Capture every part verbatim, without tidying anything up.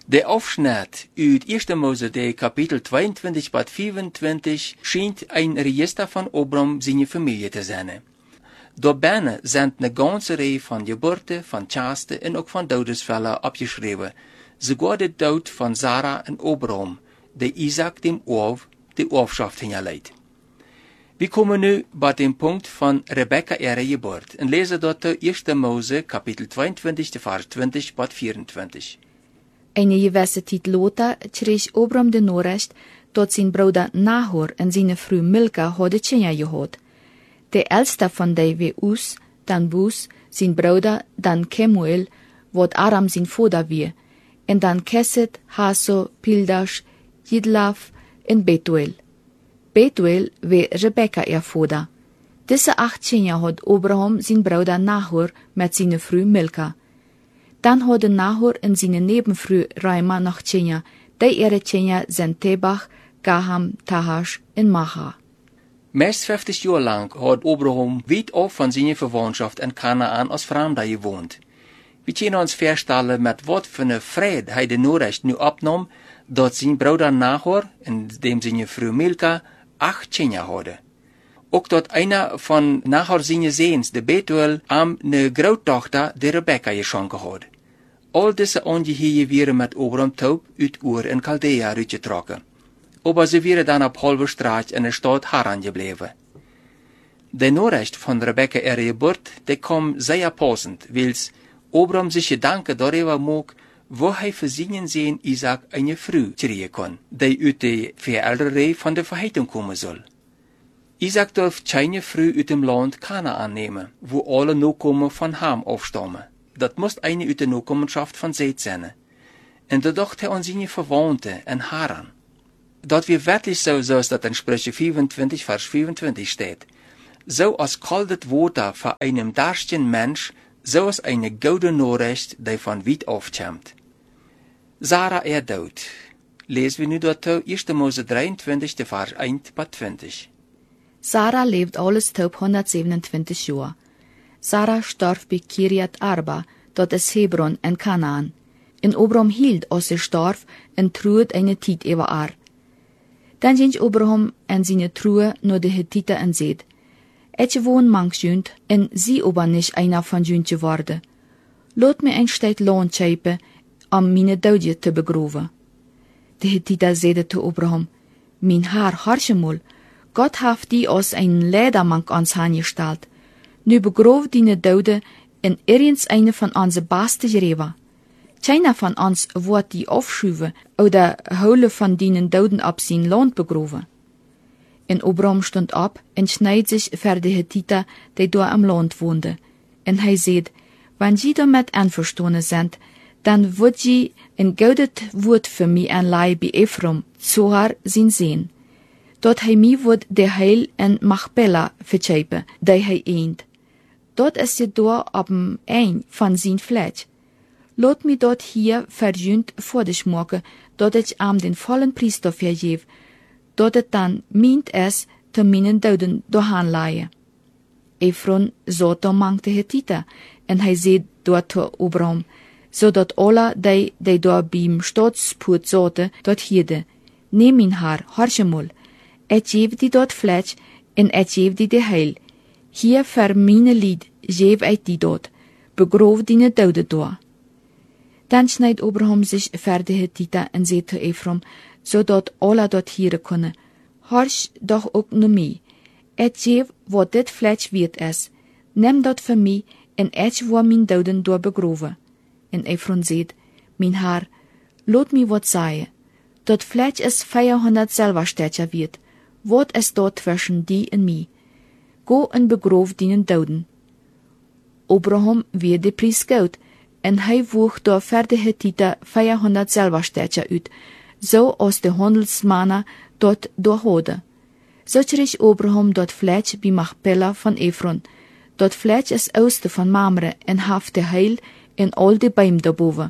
De Aufschnitt uit eerste Mose kapitel tweeëntwintig tot vierentwintig schijnt een register van Abraham zijn familie te zijn. Daarbij zijn een ganze rij van geboorte, van chaste en ook van dodesvallen opgeschreven. Sogar de dood van Sarah en Abraham, de Isaac dem Oorv, de oorfschaft hinleidt. We komen nu bij de punt van Rebecca ihre geboorte en lezen dat de eerste Mose kapitel tweeëntwintig, vers twintig tot vierentwintig. Eine gewisse tijd later kreeg Abraham de Norrecht dat zijn broeder Nahor en zijn vrouw Milka hadden kinderen gehad. De oudste van die was Us, dan Bus, zijn broeder, dan Kemuel, wat Aram zijn vader was, en dan Keset, Haso, Pildash, Jidlaf en Betuel. Betuel was Rebecca ihr vader. Deze acht kinderen had Abraham zijn broeder Nahor met zijn vrouw Milka. Dan hadden Nahor en zijn nebenvrouw Raima nog kinderen, die ihre kinderen zijn Tebach, Gaham, Tahash en Macha. Meest vijftig jaar lang had Abraham weit af van zijn verwantschap in Kanaan als vreemde gewoond. We kunnen ons voorstellen met wat voor een vrede hij de Norrecht nu opnam, dat zijn broeder Nahor en dem zijn vrouw Milka acht kinderen hadden. Ook dat een van Nahor zijn zoons, de Betuel, aan een grootdochter, de Rebecca, geschonken had. Al deze ongeheer waren met Abraham taub uit Ur en Chaldea uitgetrokken. Maar ze waren dan op halve straat in de stad Haran gebleven. De Norrecht van Rebecca ihre geboorte, die kwam zeer passend, wils Abraham zich gedanken darüber maakt, wo hij voor zijn zoon Isaac een vrouw krijgen kon, die uit de verälderij van de verheitung komen zal. Isaac durft geen vrouw uit dem land Kanaan nemen, wo alle nakomen van Ham afstammen. Dat moest eine uit de nakommenschaft van Seth zijn. En da dacht hij aan zijn verwandten in Haran. Dat weer werkelijk zo, zoals dat in Sprüche vierentwintig, vers vierentwintig steht. So als kaldet Water voor einem darstigen Mensch, so als eine gouden Norrecht, die van weit afkomt. Sarah er dood. Lezen we nu dat eerste Mose drieëntwintig, vers één tot twintig. Sarah leeft alles tot honderdzevenentwintig jaar. Sarah starf bij Kiriat Arba, dat is Hebron en Kanaan. En Abraham hield als ze starf en truet eine tijd over haar. Dan ging Abraham en zijn truhe naar de Hittite en zeid, Etje woon mank junt, en sie aber nicht einer van juntje worden. Laat me een tijd land schepen, om mijn doodje te begroven. De Hittite zeide te Abraham, Mijn haar harschemol, Gott heeft die als een ledermank ons aangesteld. Nu begroof die dode in ergens eine van onze beste greven. Keiner van ons wordt die afschuiven, oder holen van die doden op zijn land begroven. En Abraham stond op en schneid zich voor de Hittite, die door am land woonde. En hij zei, wanneer je damit einverstanden sind, dan wordt je een goudet woord voor mij aanleiden bij Ephraim, Zohar zijn zeen. Dat hij mij wordt de heil en Machpelah verchepen, die hij eend. Dat is je door op een eind van zijn vlees. Laat me dat hier verjunt voor de maken, dat ik aan den vollen priester vergeef, dat het dan meent is te mijn doden doorgaan laaien. Ephron zat dan mank de Hittite, en hij zei dat te Abraham, zodat alle die, die door bij hem staatspoort zaten, dat hierde, neem mijn haar, harschemol, ik geef die dat vlees, en ik geef die de heil. Hier voor mijn lied geef ik die dat, begroof die doden door. Dan snijdt Abraham zich voor de Hittite en zei te Ephraim, zodat alle dat hieren kunnen, harsch doch ook naar mij. Ik geef wat dit vlees waard is, neem dat voor mij en ik wil mijn doden door begroven. En Ephraim zei, mijn haar, laat mij wat zeggen. Dat vlees is vierhonderd silverstedje waard. Wat is dat tussen die en mij? Go en begroof die doden. Abraham weer de prijs goud, en hij woog door voor de Hittite vierhonderd silverstedje uit, zo als de handelsmannen dat doorhouden. Zo kreeg Abraham dat vlees bij Machpelah van Ephron. Dat vlees is oosten van Mamre en heeft de heil en al de beim daarboven.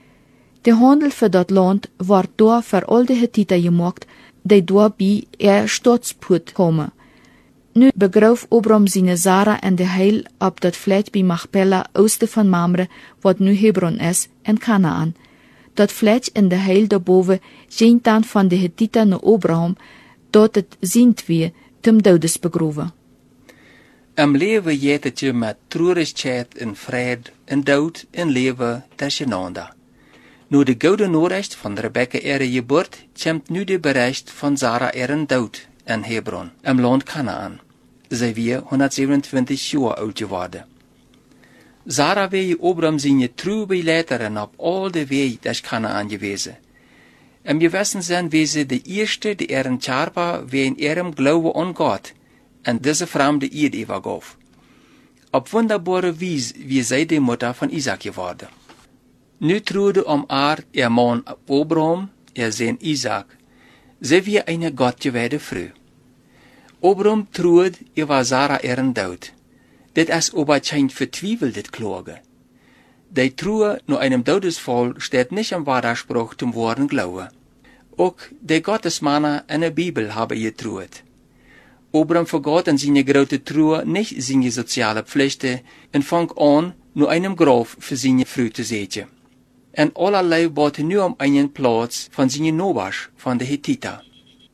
De handel voor dat land wordt door voor al de Hittite gemaakt, die door bij er staatspoort komen. Nu begroof Abraham zijn Sarah en de heil op dat vlees bij Machpelah oosten van Mamre, wat nu Hebron is, en Kanaan. dat vlees in de heil daarboven geen dan van de Hittiten naar Abraham, dat het zint wie, tem doudes begroeven. Im leven jet het je met treurigheid en vrede en dood en leven tussenander. Nu de gouden noorrecht van Rebecca ere geboort, komt nu de berecht van Sarah eren dood in Hebron, im land Kanaan. Zij wie honderdzevenentwintig jaar oud geworden. Sarah wie Abraham zijn trouw beleideren op al de weg des Kanaan gewezen. Im gewissen zijn wezen de eerste die eren Charpa wie in ihrem Glaube an Gott en deze vreemde eed übergaf. Op wunderbare wijze wie zij de Mutter van Isaac geworden. Nu trouwde om haar ihr man Abraham, ihr Sohn Isaac. Zij wie eine gottgewijde vrouw. Abraham trouwde, ihr war Sarah ihren dood. Dit is aber kein vertwijfeldet Klage. Die True nur einem Todesfall steht nicht im Widerspruch zum wahren Glauben. Auch die Gottesmänner in der Bibel haben getruet. Abraham vergot in seine große True nicht seine soziale Pflichten und fang an, nur einem Graf für seine Frau zu setzen. En allerlei baute nu om einen Platz von seine Nobasch von der Hittiter.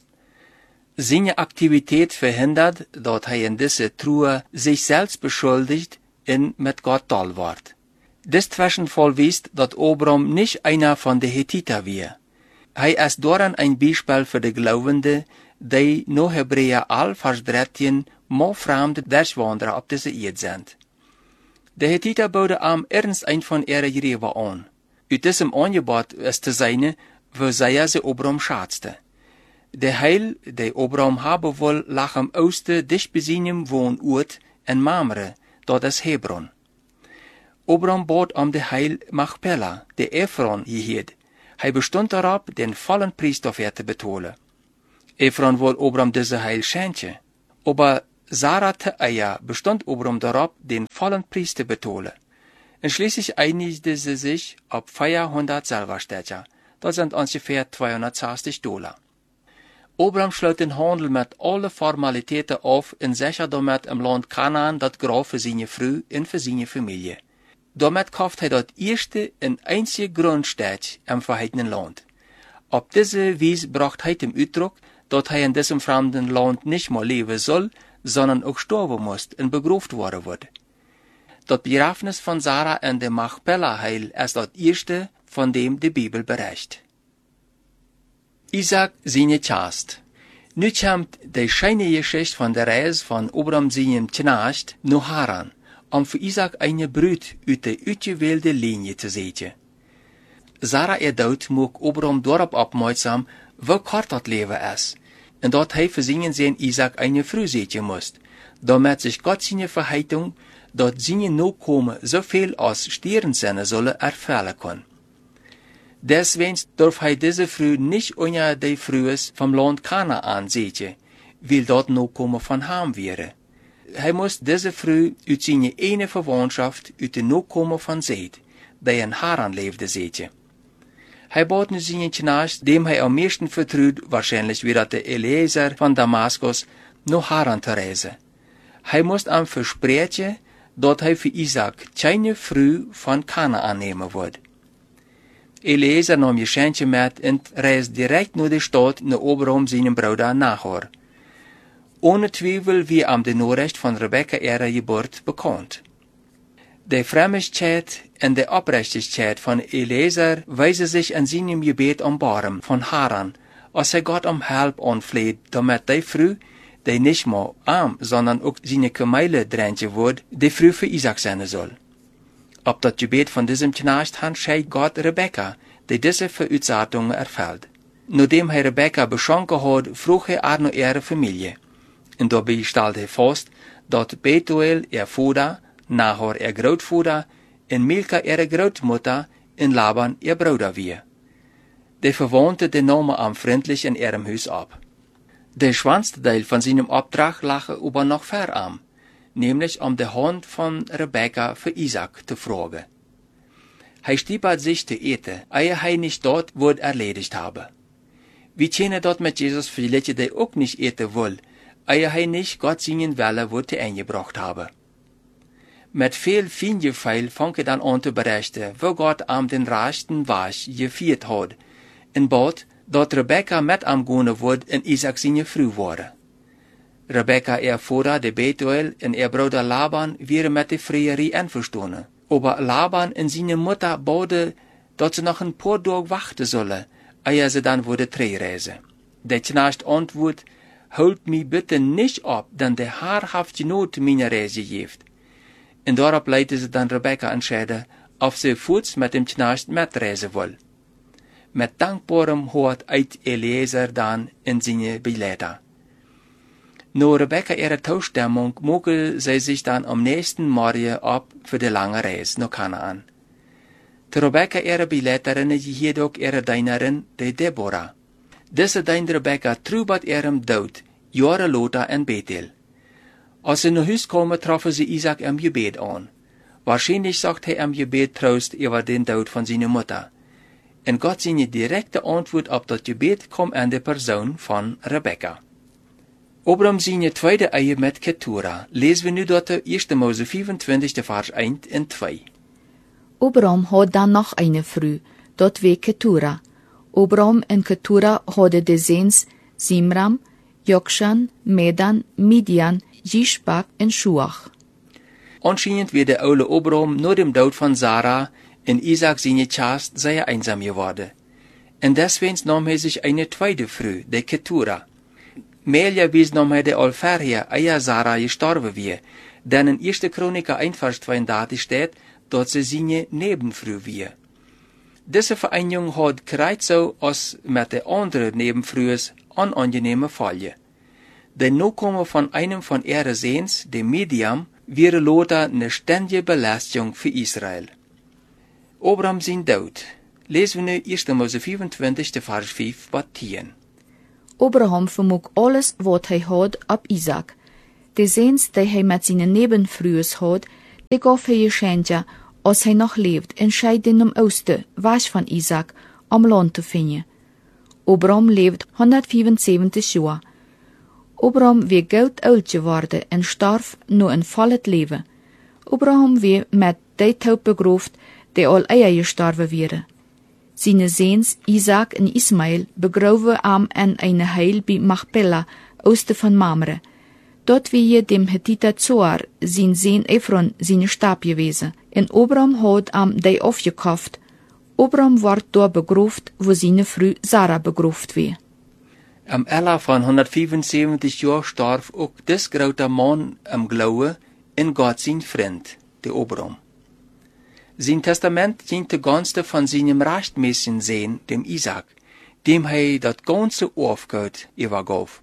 Seine Aktivität verhindert, dass er in dieser True sich selbst beschuldigt und mit Gott toll wird. Dies Zwischenfall wisst, dass Abraham nicht einer von den Hittiter war. Er ist daran ein Beispiel für die Glaubende, die no Hebräer all Vers dreizehn mal fremde Durchwanderer auf dieser Erde sind. Die Hittiter bauten am ernst ein von ihrer Gräber an. Uit diesem Angebot ist zu sein, wo zij ze Abraham schatzte. De Heil, die Abraham haben wohl, lag am Osten dicht bei seinem Wohnort in Mamre, dort ist Hebron. Abraham bot um de Heil Machpelah, der Ephron hiehet. Hij bestond darauf, den vollen Priesterwert zu betonen. Ephron wollte Abraham diese Heil schenken. Aber Sarah te Eier bestond Abraham darauf, den vollen Priester zu betonen. Und schließlich einigte sie sich auf vierhundert Silberstädter. Das sind ungefähr zweihundertzwanzig Dollar. Abraham schloot den Handel mit allen Formalitäten auf und sicherte damit im Land Kanaan das Grab für seine Frau und für seine Familie. Damit kauft er das erste und einzige Grundstück im verheißenen Land. Auf diese Weise brachte er zum Ausdruck, dass er in diesem fremden Land nicht mehr leben soll, sondern auch sterben muss und begraben worden wird. Das Begrafnis von Sarah in der Machpelah-Heil ist das erste, von dem die Bibel berichtet. Isaac seine Chast. Nu kommt die scheine Geschichte von der Reise von Abraham seinem Knecht nach Haran, um für Isaac eine Brut aus der ausgewählten Linie zu setzen. Sarah ihr Tod macht Abraham darauf aufmerksam, wie kort das Leben ist, und dass er für seinen Sohn Isaac eine Frau setzen muss, damit sich Gott seine Verheißung, dass seine Nachkommen so viel als Stieren sein sollen, erfüllen kann. Deswegen darf er diese Frau nicht unter die Frühe vom Land Kanaan setzen, weil dort Nachkommen von Ham wäre. Er muss diese Frau aus seiner eine Verwandtschaft, aus den Nachkommen von Seth, der in Haran lebte, setzen. Er bat nu seinen Knecht, dem er am meisten vertraut, wahrscheinlich wieder der Eliezer von Damaskus, nach Haran zu reisen. Er muss ihm versprechen, dass er für Isaac keine Frau von Kanaan nehmen wird. Eliezer nahm Geschenke mit und reiste direkt nach der Stadt nach Abraham seinem Bruder Nahor. Ohne Zweifel wie am den Nachricht von Rebecca ihrer Geburt bekannt. Die Frömmigkeit und die Oprechtigkeit von Eliezer weisen sich in seinem Gebet um Barm von Haran, als er Gott um Hilfe anfleht, damit die Frau, die nicht nur arm, sondern auch seine Kamele drängen wird, die Frau für Isaac sein soll. Ob das Gebet von diesem Knecht entscheidet Gott Rebecca, die diese Verursachtungen erfüllt. Nachdem er Rebecca beschenkt hat, frug er auch noch ihre Familie. Und dabei stellte er fest, dass Betuel ihr Vater, Nahor ihr Grootvater, und Milka ihre Grootmutter, und Laban ihr Bruder war. Die verwohnte den Namen am freundlich in ihrem Haus ab. Der schwanste Teil von seinem Auftrag lag aber noch fernab, nämlich um die Hand von Rebecca für Isaac zu fragen. Er stiebert sich zu eten, ehe er nicht dort wird erledigt habe. Wir kennen dort mit Jesus vielleicht, die auch nicht eten will, ehe er nicht Gott seinen Wille wird eingebracht habe. Met veel fingeveil fangt dan aan te berichten, wo Gott am den rechten Wasch geviert had, en bad dat Rebecca met am gone wordt en Isaac zijn vrouw worden. Rebecca erfuhr de Betuel en ihr Bruder Laban wäre met de Freierie einverstanden. Aber Laban en zijn Mutter baden dat ze nog een paar Tage wachten zullen, eer ze dan worden terugreizen. De Knecht antwoord, houd mij bitte nicht op, dan de Haar haft genoot mijn reise geeft. En daarop leidde ze dan Rebecca entscheiden, of ze voets met dem Knecht metreizen wil. Met dankbaarem hoort uit Eliezer dan in zijn beleid. Na Rebecca ihre Toestemmung mogen zij zich dan am nächsten Morgen op für de lange Reis nach Kanaan. De Rebecca ihre Beleiterin jedoch ihre Dienerin, de Deborah. Diese dein Rebecca trubat ihrem Dood, jaren later in Bethel. Als sie nach Hus komen, troffen sie Isaac am Gebet an. Wahrscheinlich sagt er am Gebet Trost über den Dood von seiner Mutter. En Gott seine direkte Antwort auf das Gebet kommt an die Person von Rebecca. Obram seine tweede Ehe mit Ketura, lesen wir nu dort eerste Mose vierundzwanzig, Vers eins en twee. Obram had dan nog eine Frau, dat we Ketura. Obram en Ketura hadden de Seens Simram, Jokshan, Medan, Midian, Jishbak en Shuach. Anscheinend wird der oude Obram na dem Dood van Sarah en Isaac seine Chast sehr einsam geworden. En deswegen nahm er sich eine tweede Frau, de Ketura. Mehr wies nahm er de Alferia, eia Sarah gestorben wie, denn in erste Chroniker eins Vers zweiunddreißig steht, dat ze seine Nebenfrau wie. Diese Vereinigung hat kreuz so als mit de andere Nebenfrühes unangenehme Folge. Der Nachkomme von einem von ihren Sehens, dem Midian, wäre lauter eine ständige Belastung für Israel. Obram sein Dood. Lesen wir nu eerste Mose vierundzwanzig, Vers fünf, bis tien. Abraham vermoeg alles wat hij had op Isaac. De Seens die hij met zijn Nebenfrühes had, die gaf hij geschenken, als hij nog leeft, en scheid in om oosten, was van Isaac, om land te vinden. Abraham leeft honderdvierenzeventig jaar. Abraham weer goud oud geworden en starf nu een vollet leven. Abraham weer met die taup begroefd, die al eier gestorven wäre. Seine Seens Isaac en Ismael begraven am in eine Heil bei Machpelah, oosten van Mamre. Dort wie dem Hethiter Zoar, sein Seen Ephron, seine Stab gewesen. En Abraham had am die aufgekauft. Abraham ward dort begroeft, wo seine Frau Sarah begroeft wie. Am Ella van honderdvierenzeventig jaar starf ook dis grote man am Glaube in Gott sein Freund, de Abraham. Sein Testament ging de ganze von seinem rechtmäßigen Sehen, dem Isaac, dem hij dat ganze Aufgut übergab.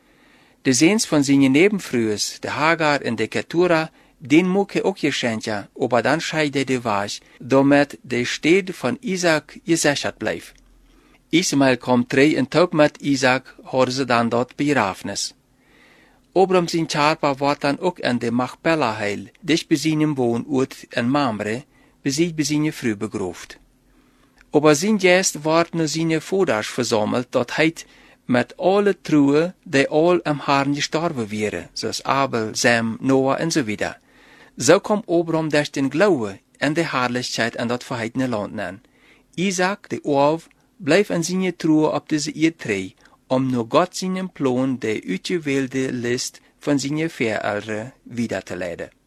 De Seens von seinen Nebenfrühes, de Hagar en de Ketura, den mocht hij ook geschenken, aber dann scheide de was, damit de Stede von Isaac gesichert bleef. Ismael kwam terug en ook met Isaac hadden ze dan dat begrafenis. Abraham zijn Charpa wordt dan ook in de Machpelah-heil, dicht bij zijn woonoord in Mamre, bezit bij zijn vrouw begroefd. Aber zijn gest wordt nu zijn vaders verzameld, dat hij met alle trouwen, die al am Haaren gestorben wären, zoals Abel, Sem, Noah en so weiter. Zo kwam Abraham durch den Glaube en de Herrlichkeit in dat verheidene Land an. Isaac, de Oaf, bleef in zijn trouwe op deze eerd om nur Gott seinen Plan, de uitgewählte List von seinen Verehrern wieder zu leiden.